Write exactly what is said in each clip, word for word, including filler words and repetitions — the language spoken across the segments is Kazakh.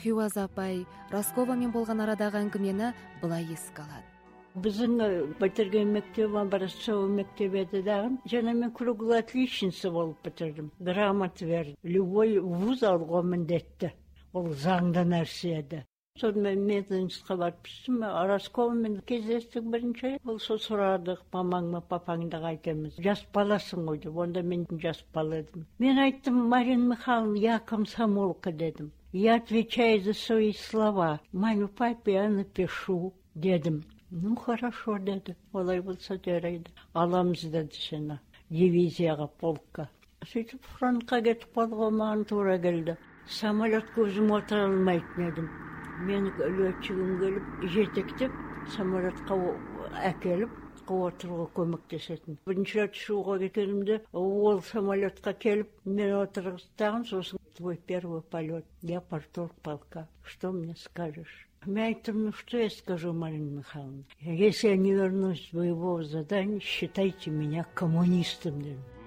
Хиуаз апай Росковамен болған арадағы әңгімені былай еске алады. Біздің бітірген мектеп образцовый мектеп еді дағын. Және мен круглый отличница болып бітірдім. Грамота берді. Любой вуз алуға міндетті. Ол заңды нәрсе еді. Сонымен медицинскқа барып түстім. Росковамен кездестік бірінші. Ол сол сұрадық, мамаңма папаңды қайтеміз. Жас баласың ғой деп. Онда мен жас бала едім. Мен айттым, Марина Михайловна, я комсомолка дедім. Я отвечаю за свои слова. Маме, папе я напишу дедім. Ну, хорошо, деді. Олай болса жарайды. Аламыз деді сені. Дивизияға, полкқа. Сөйтіп фронтқа кетіп қалуға маған тура келді. Самолетке өзім отыра алмайтын едім. Мен летчигім келіп, жетектеп, самолетқа әкеліп, отыруға көмектесетін. Бірінші рет ұшуға кеткенімде, ол самолетқа келіп, мен отырғызтағын, сосын твой первый полет. Я парторг полка. Что мне скажешь? Я айттым, ну что я скажу, Марина Михайловна? Если я не вернусь с боевого задания, считайте меня коммунистом.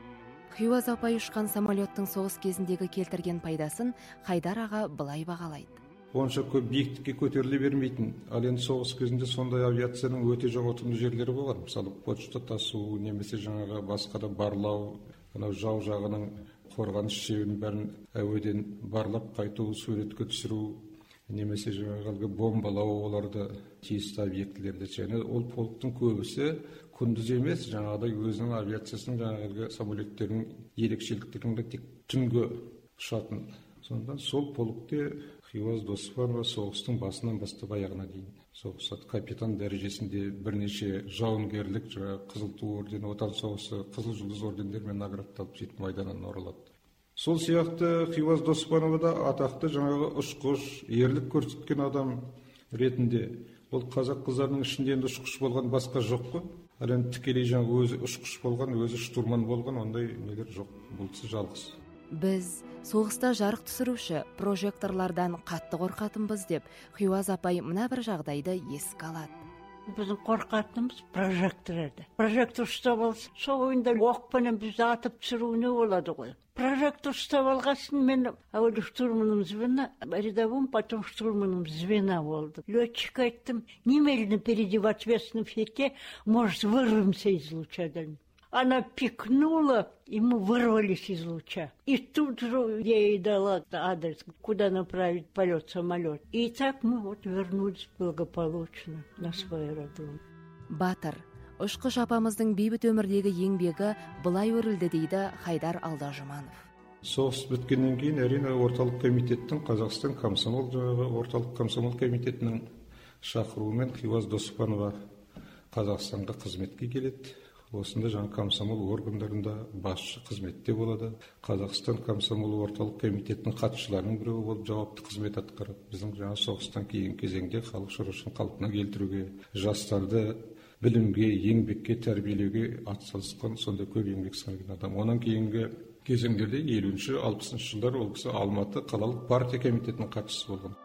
Хиуаз апай ұшқан самолеттің соғыс кезіндегі келтірген пайдасын Хайдар аға былай бағалайды. Онша көп биіктікке көтеріле бермейтін. Ал енді соғыс кезінде сондай авиацияның өте жоғалтымды жерлері болған. Мысалы, почта тасу, немесе жаңағы басқа да барлау, анау жау жағының қорғаныс шебін бәрін әуеден барлап қайту, суретке түсіру, немесе жаңағы бомбалау, оларды тиісті объектілерді. Және ол полктың көбісі күндіз емес, жаңағыдай өзінің авиациясының жаңағы самолеттерінің ерекшеліктерін тек түнгі ұшатын. Сондан сол полкте Хиуаз Досыпанова соғыстың басынан бастап аяғына дейін соғысады. Капитан дәрежесінде бірнеше жауынгерлік, Қызыл ту ордені, Отан соғысы, Қызыл жұлдыз ордендерімен наградталып жетіп майданнан оралады. Сол сияқты Хиуаз Досыпанова да атақты жаңағы ұшқыш, ерлік көрсеткен адам ретінде. Ол қазақ қыздарының ішінде енді ұшқыш болған басқа жоқ қой. Ал енді тікелей жаңағы өзі ұшқыш болған, өзі штурман болған, ондай нелер жоқ. Бұл кісі жалғыз. Біз соғыста жарық түсіруші прожекторлардан қатты қорқатынбыз деп Хиуаз апай мына бір жағдайды еске алады. Біздің қорқатынымыз прожектор еді. Прожектор ұстап алсын, сол ойында оқпенен бізді атып түсіруіне болады ғой. Прожектор ұстап алғасын мен әуелі штурманым звена, рядовым, потом штурманым звена болды. Летчик айттым, немедленно перейди в ответственном фике, может, вырвемся из луча. Она пикнула, и мы вырвались из луча. И тут же я ей дала адрес, куда направить полет самолет. И так мы вот вернулись благополучно на свой аэродром. Батыр, ұшқыш апамыздың бейбіт өмірдегі еңбегі былай өрілді дейді Хайдар Алдажұманов. Соғыс біткеннен кейін әрине орталық комитеттің, Қазақстан комсомол жаңағы орталық комсомол комитетінің шақыруымен Хиуаз Досыпанова Қазақстанға қызметке келеді. Осында жаңа комсомол органдарында басшы қызметте болады. Қазақстан комсомол орталық комитетінің хатшыларының біреуі болып жауапты қызмет атқарады. Біздің жаңа соғыстан кейін кезеңде халық шаруашылығын қалпына келтіруге, жастарды білімге, еңбекке тәрбиелеуге атсалысқан сондай көп еңбек сіңірген адам. Онан кейінгі кезеңдерде елуінші алпысыншы жылдар ол кісі Алматы қалалық партия комитетінің хатшысы болған.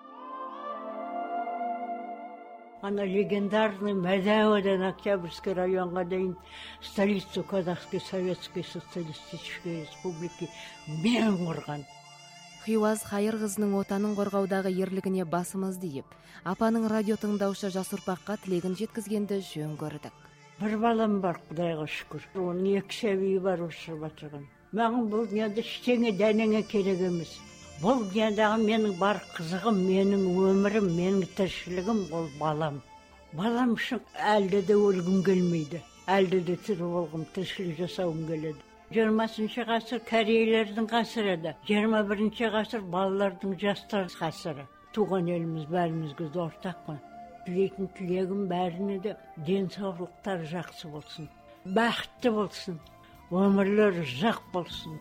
Она легендарный Мәдәуәден Октябрьский районға дейін столицу Казахской Советской Социалистической Республики мен құрған. Хиуаз Хайыр қызының отанын қорғаудағы ерлігіне басымыз дейіп, апаның радио тыңдаушы жас ұрпаққа тілегін жеткізгенді жөн көрдік. Бір балам бар, Құдайға шүкір. Оның екі сәбиі бар өсіріп жатырған. Маған бұл дүниеде ештеңе дәнеңе керек емес. Бұл дүниедағы менің бар қызығым, менің өмірім, менің тіршілігім, ол балам. Балам үшін әлде де өлгім келмейді. Әлде де тірі болғым, тіршілік жасауым келеді. жиырмасыншы ғасыр корейлердің ғасыры еді. жиырма бірінші ғасыр балалардың жастар ғасыры. Туған еліміз бәрімізге ортақ қой. Тілейтін тілегім бәріне де денсаулықтар жақсы болсын. Бақытты болсын. Өмірлері ұзақ болсын.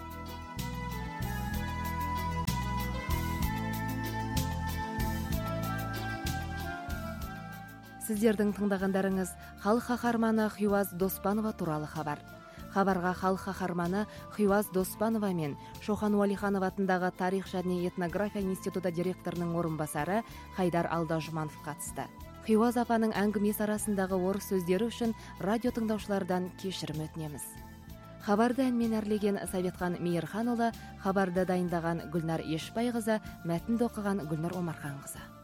Сіздердің тыңдағандарыңыз халық қаһарманы Хиуаз Досыпанова туралы хабар. Хабарға халық қаһарманы Хиуаз Досыпанова мен Шоқан Уәлиханов атындағы тарих және этнография институты директорының орынбасары Хайдар Алдажұманов қатысты. Хиуаз апаның әңгімесі арасындағы орыс сөздері үшін радио тыңдаушылардан кешірім өтінеміз. Хабарды әнмен әрлеген Советхан Мейірханұлы, хабарды дайындаған Гүлнар Ешбайқызы, мәтінді оқыған Гүлнар Омарханқызы.